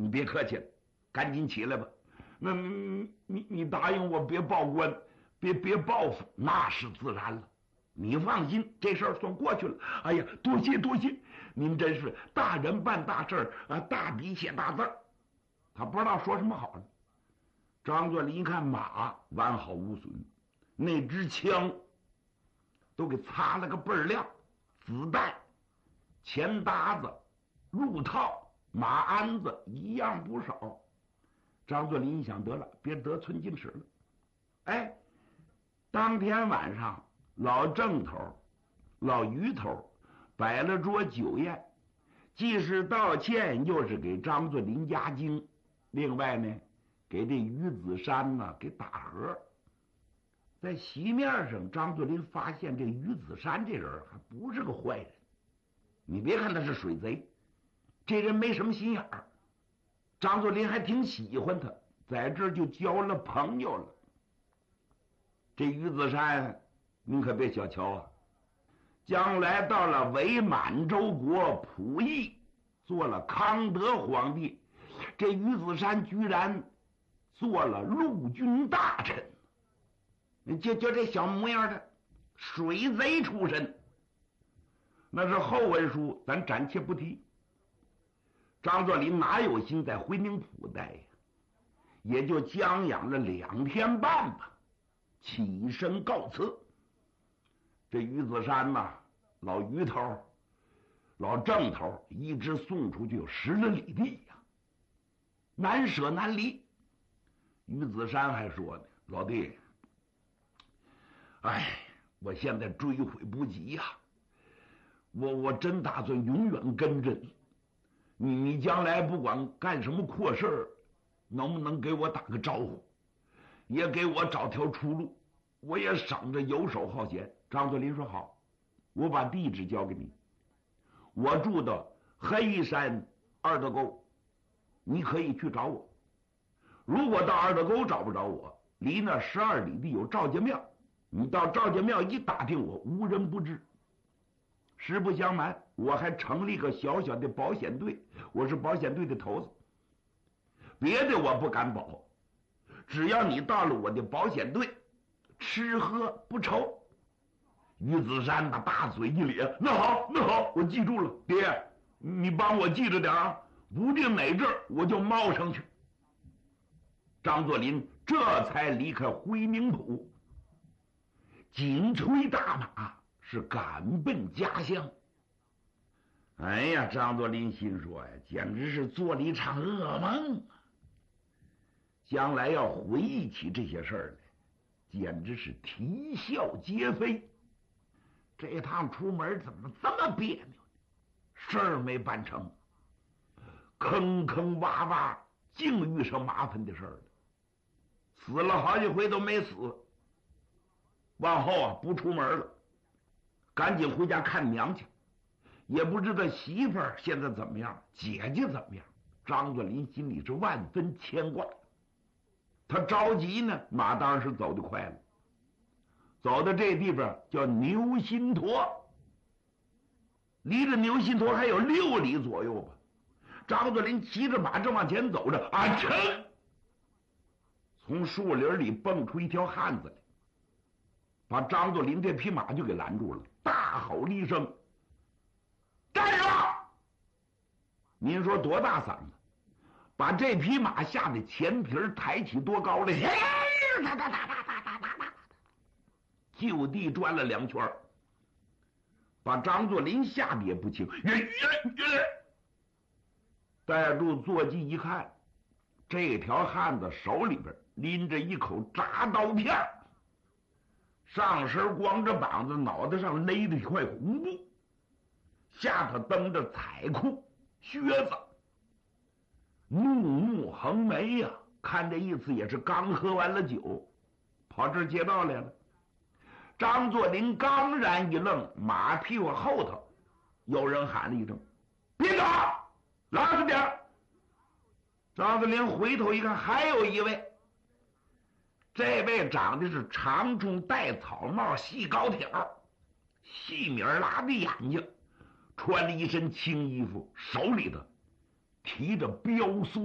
你别客气了，赶紧起来吧。那你答应我别报官，别报复，那是自然了。你放心，这事儿算过去了。哎呀，多谢多谢，您真是大人办大事啊，大笔写大字。他不知道说什么好了。张作霖一看马完好无损，那支枪都给擦了个倍儿亮，子弹、钱搭子、入套、马鞍子一样不少。张作霖一想，得了，别得寸进尺了。哎，当天晚上，老郑头、老于头摆了桌酒宴，既是道歉，又是给张作霖压惊。另外呢，给这于子山呢给打和。在席面上，张作霖发现这于子山这人还不是个坏人。你别看他是水贼，这人没什么心眼儿。张作霖还挺喜欢他，在这儿就交了朋友了。这于子山，您可别小瞧啊，将来到了伪满洲国溥仪，做了康德皇帝，这于子山居然做了陆军大臣。就这小模样的水贼出身，那是后文书，咱暂且不提。张作霖哪有心在回宁府待呀？也就将养了2天半吧，起身告辞。这于子山呐，老于头、老郑头一直送出去有10来里地呀，难舍难离。于子山还说呢，老弟，哎，我现在追悔不及呀，我真打算永远跟着你。你将来不管干什么阔事儿，能不能给我打个招呼，也给我找条出路，我也省着游手好闲。张作霖说好，我把地址交给你，我住到黑山二德沟，你可以去找我。如果到二德沟找不着我，离那12里地有赵家庙，你到赵家庙一打听我，无人不知。实不相瞒，我还成立个小小的保险队，我是保险队的头子。别的我不敢保，只要你到了我的保险队，吃喝不愁。于子山把大嘴一咧，那好，那好，我记住了，爹，你帮我记着点啊，不定哪阵儿我就冒上去。张作霖这才离开回宁府，紧催大马，是赶奔家乡。哎呀，张作霖心说呀，简直是做了一场噩梦啊！将来要回忆起这些事儿来，简直是啼笑皆非。这趟出门怎么这么别扭呢？事儿没办成，坑坑洼洼，净遇上麻烦的事儿了。死了好几回都没死，往后啊不出门了，赶紧回家看娘去。也不知道媳妇儿现在怎么样，姐姐怎么样。张作霖心里是万分牵挂。他着急呢，马当然是走得快了。走到这地方叫牛心坨，离着牛心坨还有6里左右吧。张作霖骑着马正往前走着，啊噌！从树林里蹦出一条汉子来，把张作霖这匹马就给拦住了，大吼了一声：“站住！”您说多大嗓子，把这匹马吓得前蹄抬起多高了，哒哒哒哒哒哒哒哒，就地转了2圈，把张作霖吓得也不轻。带住坐骑一看，这条汉子手里边拎着一口铡刀片，上身光着膀子，脑袋上勒着一块红布，下头蹬着彩裤靴子，怒目横眉呀，看这意思也是刚喝完了酒，跑这儿劫道来了。张作霖刚然一愣，马屁股后头有人喊了一声：“别走，老实点儿。”张作霖回头一看，还有一位，这位长得是长中带草帽，细高挑，细米拉的眼睛，穿了一身青衣服，手里头提着标梭。